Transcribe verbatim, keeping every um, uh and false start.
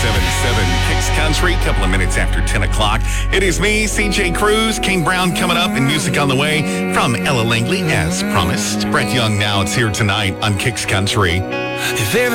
seven seven Kicks Country, couple of minutes after ten o'clock. It is me, C J Cruz, Kane Brown coming up, and music on the way from Ella Langley, as promised. Brett Young now, it's here tonight on Kicks Country. If